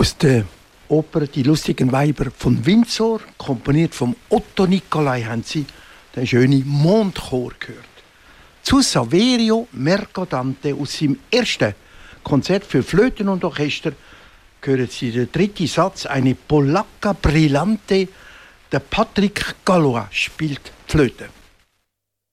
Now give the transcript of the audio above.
Aus der Oper «Die lustigen Weiber von Windsor», komponiert von Otto Nicolai, haben Sie den schönen Mondchor gehört. Zu Saverio Mercadante aus seinem ersten Konzert für Flöten und Orchester hören Sie den dritten Satz, eine Polacca Brillante. Der Patrick Galois spielt Flöte.